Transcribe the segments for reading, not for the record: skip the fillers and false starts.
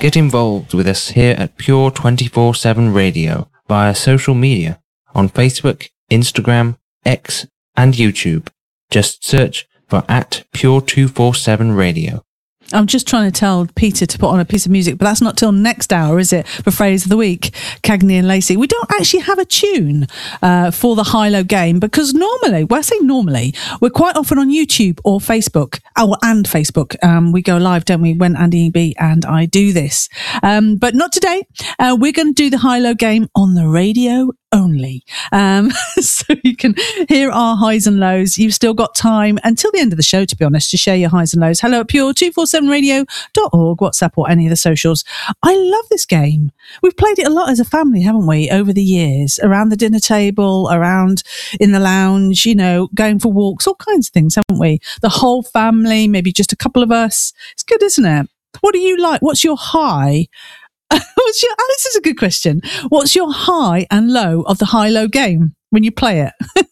Get involved with us here at Pure 24/7 Radio via social media on Facebook, Instagram, X, and YouTube. Just search for @Pure247 Radio. I'm just trying to tell Peter to put on a piece of music, but that's not till next hour, is it? For Phrase of the Week, Cagney and Lacey. We don't actually have a tune for the high-low game because normally, well, I say normally, we're quite often on YouTube or Facebook. Oh, and Facebook. We go live, don't we, when Andy B and I do this. But not today. We're going to do the high-low game on the radio only. So you can hear our highs and lows. You've still got time until the end of the show, to be honest, to share your highs and lows. Hello at pure247radio.org, WhatsApp or any of the socials. I love this game. We've played it a lot as a family, haven't we, over the years, around the dinner table, around in the lounge, you know, going for walks, all kinds of things, haven't we? The whole family, maybe just a couple of us. It's good, isn't it? What do you like? What's your high? This is a good question. What's your high and low of the high-low game when you play it?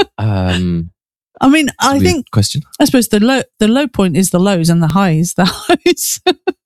I mean, I think question. I suppose the low point is the lows and the highs the highs.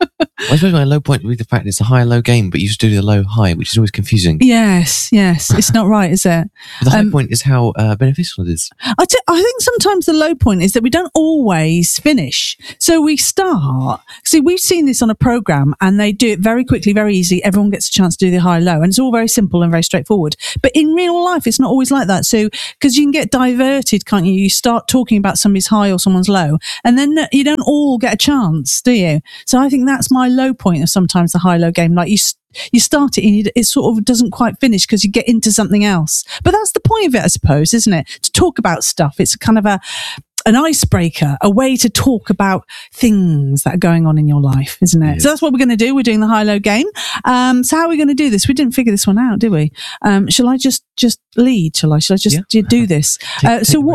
I suppose my low point would be the fact it's a high-low game, but you just do the low-high, which is always confusing. Yes, it's not right, is it? But the high point is how beneficial it is. I think sometimes the low point is that we don't always finish. So we start. See, we've seen this on a program, and they do it very quickly, very easily. Everyone gets a chance to do the high-low, and it's all very simple and very straightforward. But in real life, it's not always like that. So because you can get diverted, can't you? You start talking about somebody's high or someone's low, and then you don't all get a chance, do you? So I think that's my low point of sometimes the high-low game. Like you start it and it sort of doesn't quite finish because you get into something else. But that's the point of it, I suppose, isn't it? To talk about stuff. It's kind of an icebreaker, a way to talk about things that are going on in your life, isn't it? Yes. So that's what we're going to do. We're doing the high-low game. So how are we going to do this? We didn't figure this one out, did we? Shall I just lead? Shall I just do this? So what?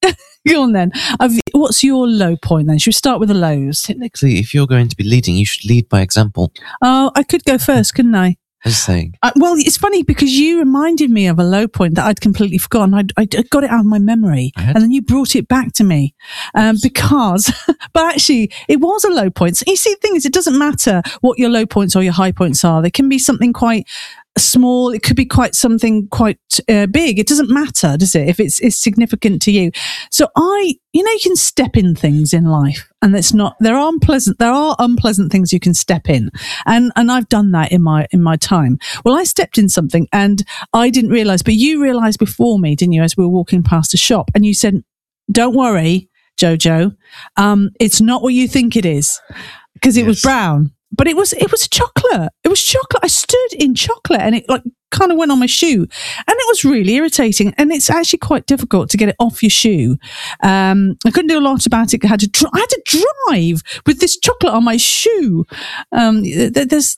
Go on then. What's your low point then? Should we start with the lows? Technically, if you're going to be leading, you should lead by example. Oh, I could go first, couldn't I? I was saying. Well, it's funny because you reminded me of a low point that I'd completely forgotten. I got it out of my memory, and then you brought it back to me because, but actually, it was a low point. So you see, the thing is, it doesn't matter what your low points or your high points are. They can be something quite small. It could be something quite big. It doesn't matter, does it? If it's significant to you. So you can step in things in life, and there are unpleasant things you can step in, and I've done that in my time. Well, I stepped in something and I didn't realize, but you realized before me, didn't you? As we were walking past a shop, and you said, "Don't worry, Jojo, it's not what you think it is," because it was brown. But it was chocolate. It was chocolate. I stood in chocolate and it kind of went on my shoe, and it was really irritating. And it's actually quite difficult to get it off your shoe. I couldn't do a lot about it. I had to drive with this chocolate on my shoe. That's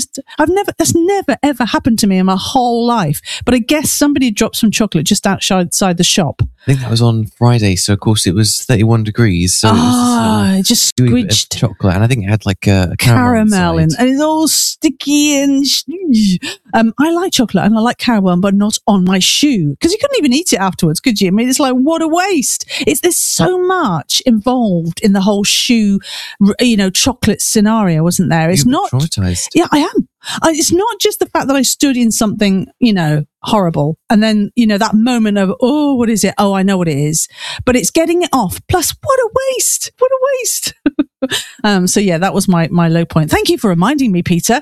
never ever happened to me in my whole life. But I guess somebody dropped some chocolate just outside the shop. I think that was on Friday, so of course it was 31 degrees. So it just squidged chocolate, and I think it had like a caramel and it's all sticky and I like chocolate and I like caramel, but not on my shoe, because you couldn't even eat it afterwards, could you? I mean, it's like, what a waste. There's so much involved in the whole shoe, chocolate scenario, wasn't there? It's not traumatized. Yeah, I am. It's not just the fact that I stood in something, horrible. And then, that moment of, oh, what is it? Oh, I know what it is. But it's getting it off. Plus, what a waste. What a waste. So yeah, that was my low point. Thank you for reminding me, Peter.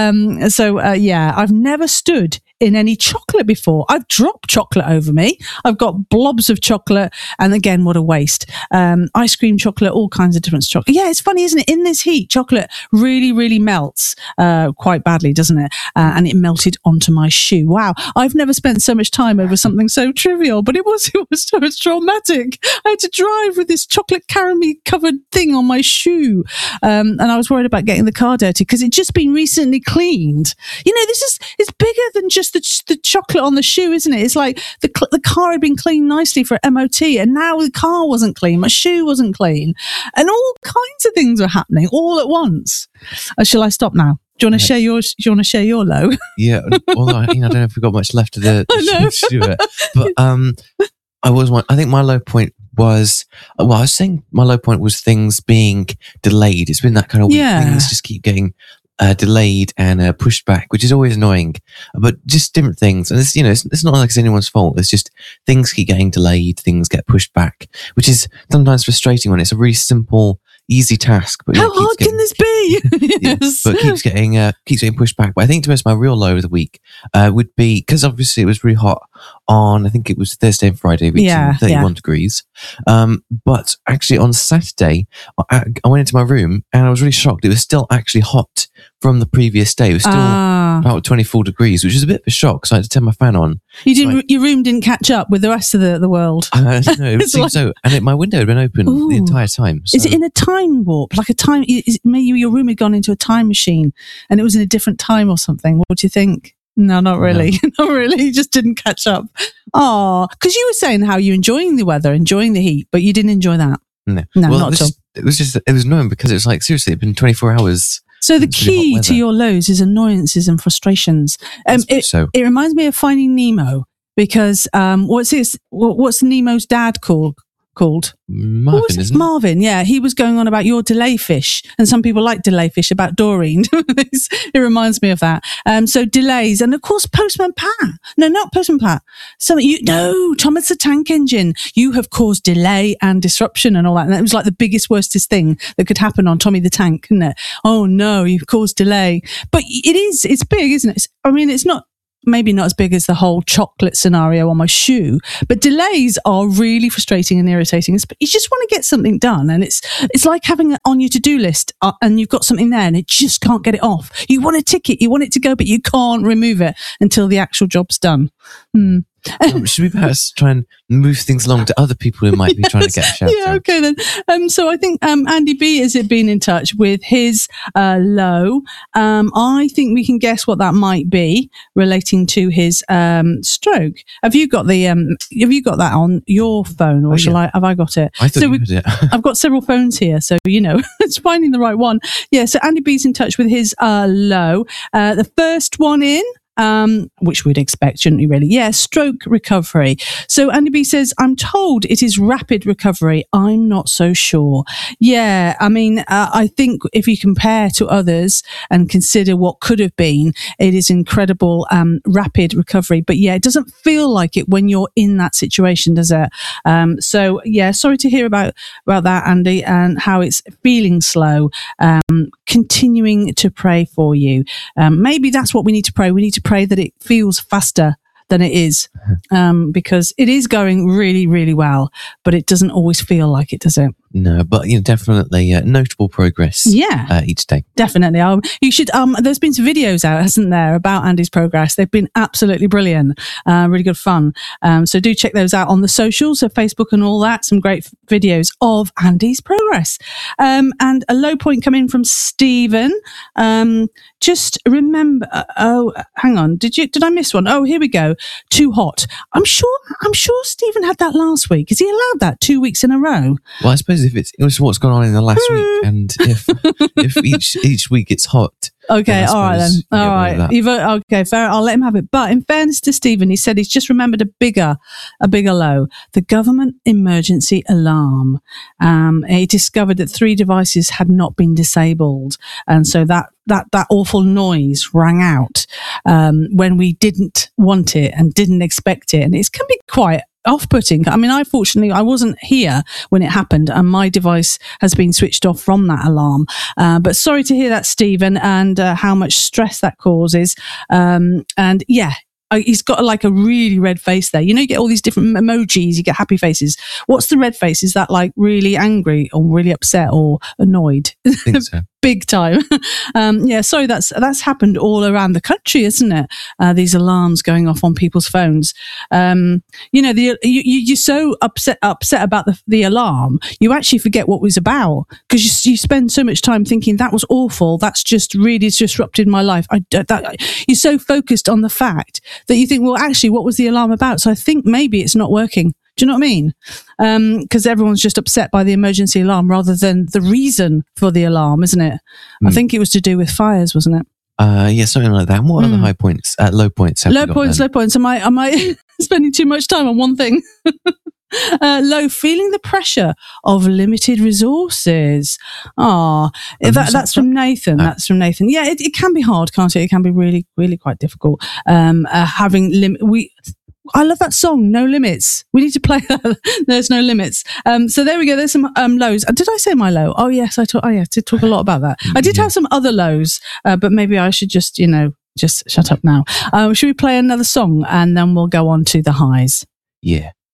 I've never stood in any chocolate before. I've dropped chocolate over me. I've got blobs of chocolate, and again, what a waste. Ice cream chocolate, all kinds of different chocolate. Yeah, it's funny, isn't it? In this heat, chocolate really, really melts quite badly, doesn't it? And it melted onto my shoe. Wow, I've never spent so much time over something so trivial, but it was traumatic. I had to drive with this chocolate caramel covered thing on my shoe. And I was worried about getting the car dirty because it'd just been recently cleaned. It's bigger than just the chocolate on the shoe, isn't it? It's like the car had been cleaned nicely for MOT, and now the car wasn't clean, my shoe wasn't clean, and all kinds of things were happening all at once. Shall I stop now? Do you want to share yours? Do you want to share your low? Yeah, although I don't know if we've got much left of the shoe, but I think my low point was, I was saying my low point was things being delayed. It's been that kind of week. Things just keep getting delayed and pushed back, which is always annoying. But just different things, and it's not like it's anyone's fault. It's just things keep getting delayed, things get pushed back, which is sometimes frustrating when it's a really simple, easy task. But how hard can this be? Yes. But keeps getting pushed back. But I think to be honest, my real low of the week would be, because obviously it was really hot on, I think it was Thursday and Friday, reaching 31 degrees. But actually on Saturday, I went into my room and I was really shocked. It was still actually hot from the previous day. It was still about 24 degrees, which was a bit of a shock. So I had to turn my fan on. Your room didn't catch up with the rest of the world. No, it seemed so. And my window had been open the entire time. So. Is it in a time warp? Like a time? Maybe your room had gone into a time machine and it was in a different time or something. What do you think? No, not really. No. Not really. You just didn't catch up. Oh, because you were saying how you're enjoying the weather, enjoying the heat, but you didn't enjoy that. No, not at all. It was annoying because it was like, seriously, it'd been 24 hours. So the key to your lows is annoyances and frustrations. It reminds me of Finding Nemo because what's Nemo's dad called? Marvin, isn't it? Marvin, yeah. He was going on about your delay fish, and some people like delay fish about Doreen. It reminds me of that. So delays, and of course Postman Pat. No, not Postman Pat. Thomas the Tank Engine. You have caused delay and disruption and all that. And it was like the biggest, worstest thing that could happen on Tommy the Tank, isn't it? Oh no, you've caused delay. But it's big, isn't it? It's not. Maybe not as big as the whole chocolate scenario on my shoe, but delays are really frustrating and irritating. You just want to get something done, and it's like having it on your to-do list, and you've got something there, and it just can't get it off. You want to tick it, you want it to go, but you can't remove it until the actual job's done. Should we perhaps try and move things along to other people who might be trying to get a shout out? Okay then. So I think Andy B has been in touch with his low. I think we can guess what that might be relating to his stroke. Have you got that on your phone, or have I got it? I thought you had it. I've got several phones here, so it's finding the right one. Yeah. So Andy B's in touch with his low. The first one in. Which we'd expect, shouldn't we really? Yeah, stroke recovery. So Andy B says, I'm told it is rapid recovery. I'm not so sure. Yeah, I think if you compare to others and consider what could have been, it is incredible rapid recovery. But yeah, it doesn't feel like it when you're in that situation, does it? So yeah, sorry to hear about that, Andy, and how it's feeling slow. Continuing to pray for you. Maybe that's what we need to pray. We need to pray that it feels faster than it is, because it is going really, really well, but it doesn't always feel like it, does it? No, but definitely notable progress. Yeah, each day. Definitely. You should. There's been some videos out, hasn't there, about Andy's progress? They've been absolutely brilliant, really good fun. So do check those out on the socials, so Facebook and all that. Some great videos of Andy's progress. And a low point coming from Stephen. Just remember. Hang on. Did I miss one? Oh, here we go. Too hot. I'm sure Stephen had that last week. Is he allowed that 2 weeks in a row? Well, I suppose if it was what's gone on in the last week, and if each week it's hot. Okay, all right then. All right. Okay, fair. I'll let him have it. But in fairness to Stephen, he said he's just remembered a bigger low. The government emergency alarm. He discovered that 3 devices had not been disabled, and so that awful noise rang out when we didn't want it and didn't expect it, and it can be quite off-putting. Fortunately, I wasn't here when it happened, and my device has been switched off from that alarm. But sorry to hear that, Stephen, and how much stress that causes. And yeah, he's got like a really red face there. You get all these different emojis. You get happy faces. What's the red face? Is that like really angry or really upset or annoyed? I think so. Big time. Yeah, sorry, that's happened all around the country, isn't it? These alarms going off on people's phones. You're so upset about the alarm, you actually forget what it was about, because you spend so much time thinking that was awful. That's just really disrupted my life. You're so focused on the fact that you think, well, actually, what was the alarm about? So I think maybe it's not working. Do you know what I mean? Because everyone's just upset by the emergency alarm rather than the reason for the alarm, isn't it? I think it was to do with fires, wasn't it? Yeah, something like that. And what other low points? Low points. Am I spending too much time on one thing? Low, feeling the pressure of limited resources. That's from Nathan. That's from Nathan. Yeah, it can be hard, can't it? It can be really, really quite difficult. I love that song, No Limits. We need to play that. There's No Limits. So there we go. There's some lows. Did I say my low? Oh, yes. I did talk a lot about that. I did have some other lows, but maybe I should just shut up now. Should we play another song and then we'll go on to the highs? Yeah.